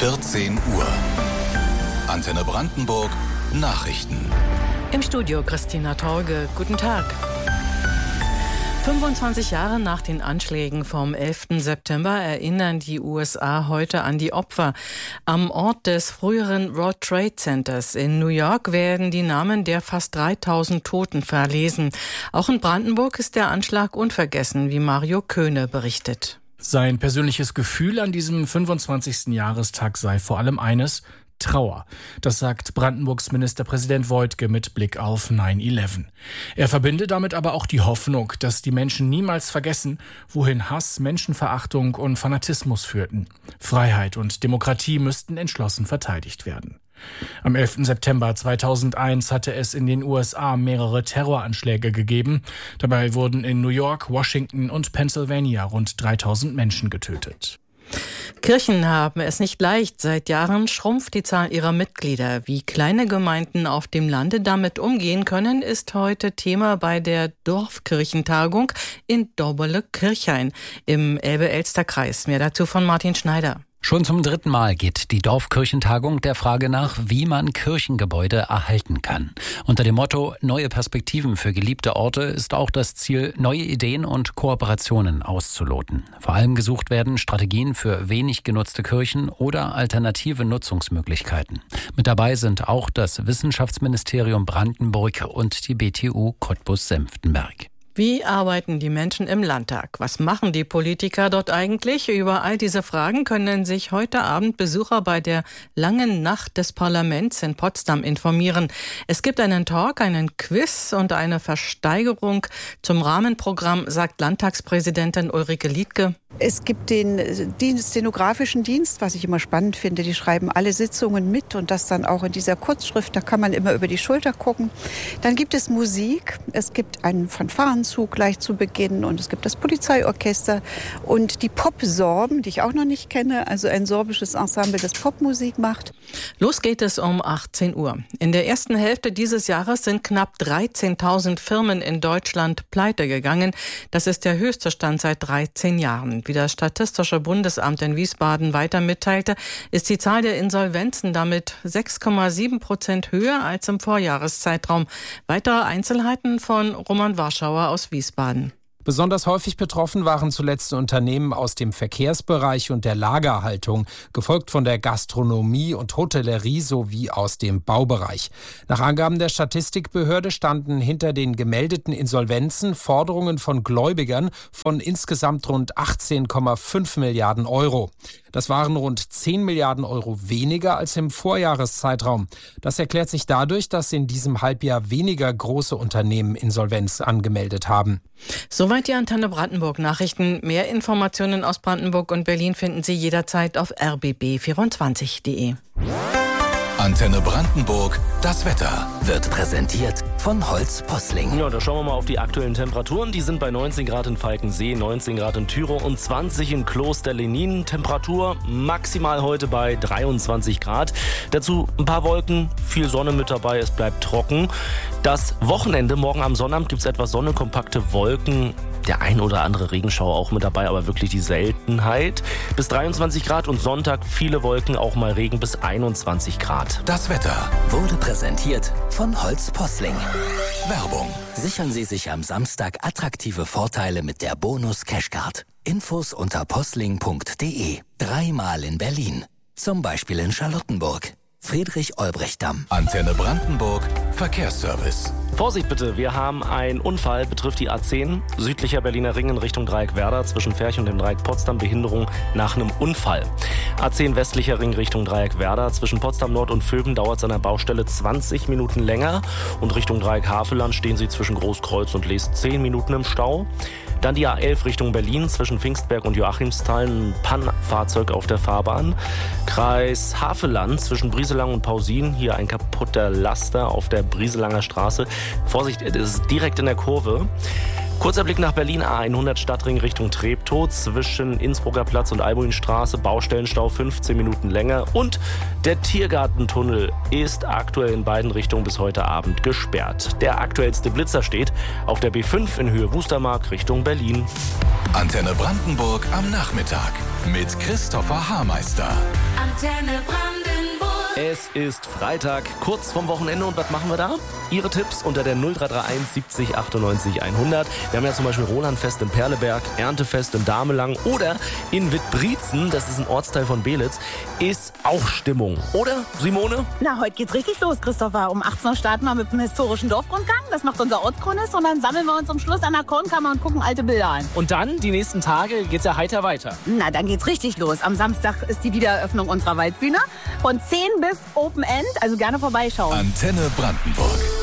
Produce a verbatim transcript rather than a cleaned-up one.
vierzehn Uhr. Antenne Brandenburg Nachrichten. Im Studio Christina Torge. Guten Tag. fünfundzwanzig Jahre nach den Anschlägen vom elften September erinnern die U S A heute an die Opfer. Am Ort des früheren World Trade Centers in New York werden die Namen der fast dreitausend Toten verlesen. Auch in Brandenburg ist der Anschlag unvergessen, wie Mario Köhne berichtet. Sein persönliches Gefühl an diesem fünfundzwanzigsten Jahrestag sei vor allem eines: Trauer. Das sagt Brandenburgs Ministerpräsident Woidke mit Blick auf neun elf. Er verbinde damit aber auch die Hoffnung, dass die Menschen niemals vergessen, wohin Hass, Menschenverachtung und Fanatismus führten. Freiheit und Demokratie müssten entschlossen verteidigt werden. Am elften September zweitausendeins hatte es in den U S A mehrere Terroranschläge gegeben. Dabei wurden in New York, Washington und Pennsylvania rund dreitausend Menschen getötet. Kirchen haben es nicht leicht. Seit Jahren schrumpft die Zahl ihrer Mitglieder. Wie kleine Gemeinden auf dem Lande damit umgehen können, ist heute Thema bei der Dorfkirchentagung in Dorbele-Kirchhain im Elbe-Elster-Kreis. Mehr dazu von Martin Schneider. Schon zum dritten Mal geht die Dorfkirchentagung der Frage nach, wie man Kirchengebäude erhalten kann. Unter dem Motto Neue Perspektiven für geliebte Orte ist auch das Ziel, neue Ideen und Kooperationen auszuloten. Vor allem gesucht werden Strategien für wenig genutzte Kirchen oder alternative Nutzungsmöglichkeiten. Mit dabei sind auch das Wissenschaftsministerium Brandenburg und die B T U Cottbus-Senftenberg. Wie arbeiten die Menschen im Landtag? Was machen die Politiker dort eigentlich? Über all diese Fragen können sich heute Abend Besucher bei der Langen Nacht des Parlaments in Potsdam informieren. Es gibt einen Talk, einen Quiz und eine Versteigerung zum Rahmenprogramm, sagt Landtagspräsidentin Ulrike Liedtke. Es gibt den Dienst, stenografischen Dienst, was ich immer spannend finde. Die schreiben alle Sitzungen mit und das dann auch in dieser Kurzschrift. Da kann man immer über die Schulter gucken. Dann gibt es Musik. Es gibt einen Fanfarenzug gleich zu Beginn und es gibt das Polizeiorchester und die Pop-Sorben, die ich auch noch nicht kenne. Also ein sorbisches Ensemble, das Popmusik macht. Los geht es um achtzehn Uhr. In der ersten Hälfte dieses Jahres sind knapp dreizehntausend Firmen in Deutschland pleite gegangen. Das ist der höchste Stand seit dreizehn Jahren. Wie das Statistische Bundesamt in Wiesbaden weiter mitteilte, ist die Zahl der Insolvenzen damit sechs Komma sieben Prozent höher als im Vorjahreszeitraum. Weitere Einzelheiten von Roman Warschauer aus Wiesbaden. Besonders häufig betroffen waren zuletzt Unternehmen aus dem Verkehrsbereich und der Lagerhaltung, gefolgt von der Gastronomie und Hotellerie sowie aus dem Baubereich. Nach Angaben der Statistikbehörde standen hinter den gemeldeten Insolvenzen Forderungen von Gläubigern von insgesamt rund achtzehn Komma fünf Milliarden Euro. Das waren rund zehn Milliarden Euro weniger als im Vorjahreszeitraum. Das erklärt sich dadurch, dass in diesem Halbjahr weniger große Unternehmen Insolvenz angemeldet haben. Soweit die Antenne Brandenburg Nachrichten. Mehr Informationen aus Brandenburg und Berlin finden Sie jederzeit auf r b b vierundzwanzig punkt d e. Antenne Brandenburg, das Wetter wird präsentiert von Holz Posling. Ja, da schauen wir mal auf die aktuellen Temperaturen. Die sind bei neunzehn Grad in Falkensee, neunzehn Grad in Tyrow und zwanzig in Kloster Lenin. Temperatur maximal heute bei dreiundzwanzig Grad. Dazu ein paar Wolken, viel Sonne mit dabei, es bleibt trocken. Das Wochenende, morgen am Sonnabend gibt es etwas Sonne, kompakte Wolken. Der ein oder andere Regenschauer auch mit dabei, aber wirklich die Seltenheit. Bis dreiundzwanzig Grad und Sonntag viele Wolken, auch mal Regen bis einundzwanzig Grad. Das Wetter wurde präsentiert von Holz Posling. Werbung. Sichern Sie sich am Samstag attraktive Vorteile mit der Bonus Cashcard. Infos unter posling punkt d e. Dreimal in Berlin. Zum Beispiel in Charlottenburg. Friedrich-Olbrecht-Damm. Antenne Brandenburg Verkehrsservice. Vorsicht bitte, wir haben einen Unfall, betrifft die A zehn, südlicher Berliner Ring in Richtung Dreieck Werder, zwischen Ferch und dem Dreieck Potsdam, Behinderung nach einem Unfall. A zehn westlicher Ring Richtung Dreieck Werder, zwischen Potsdam Nord und Vöben dauert es an der Baustelle zwanzig Minuten länger und Richtung Dreieck Havelland stehen Sie zwischen Großkreuz und Lees zehn Minuten im Stau. Dann die A elf Richtung Berlin, zwischen Pfingstberg und Joachimsthal, ein Pannfahrzeug auf der Fahrbahn. Kreis Havelland, zwischen Brieselang und Pausin, hier ein kaputter Laster auf der Brieselanger Straße. Vorsicht, es ist direkt in der Kurve. Kurzer Blick nach Berlin, A hundert Stadtring Richtung Treptow, zwischen Innsbrucker Platz und Albuinstraße, Baustellenstau fünfzehn Minuten länger und der Tiergartentunnel ist aktuell in beiden Richtungen bis heute Abend gesperrt. Der aktuellste Blitzer steht auf der B fünf in Höhe Wustermark Richtung Berlin. Antenne Brandenburg am Nachmittag. mit Christopher Hameister. Antenne Brandenburg. Es ist Freitag, kurz vorm Wochenende, und was machen wir da? Ihre Tipps unter der null drei drei eins siebzig achtundneunzig hundert. Wir haben ja zum Beispiel Rolandfest in Perleberg, Erntefest in Damelang oder in Wittbrietzen, das ist ein Ortsteil von Belitz, ist auch Stimmung. Oder, Simone? Na, heute geht's richtig los, Christopher. Um achtzehn Uhr starten wir mit dem historischen Dorfrundgang. Das macht unser Ortschronist. Und dann sammeln wir uns zum Schluss an der Kornkammer und gucken alte Bilder an. Und dann, die nächsten Tage, geht's ja heiter weiter. Na, dann geht's richtig los. Am Samstag ist die Wiedereröffnung unserer Waldbühne. Von zehn bis Open End, also gerne vorbeischauen. Antenne Brandenburg.